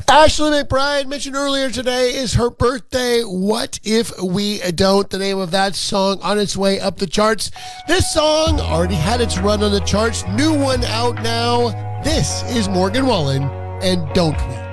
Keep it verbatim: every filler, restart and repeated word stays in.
Ashley McBride, mentioned earlier today, is her birthday. What if we don't? The name of that song on its way up the charts. This song already had its run on the charts. New one out now. This is Morgan Wallen and Don't We.